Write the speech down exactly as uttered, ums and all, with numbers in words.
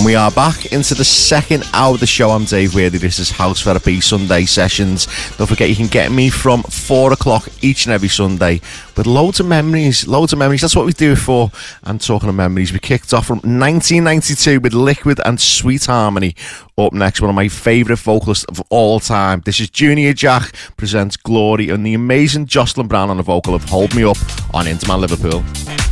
And we are back into the second hour of the show. I'm Dave Worthy. This is House Therapy Sunday Sessions. Don't forget you can get me from four o'clock each and every Sunday with loads of memories. Loads of memories. That's what we do it for. And talking of memories, we kicked off from nineteen ninety-two with Liquid and Sweet Harmony. Up next, one of my favourite vocalists of all time. This is Junior Jack presents Glory and the amazing Jocelyn Brown on the vocal of Hold Me Up on Into My Liverpool.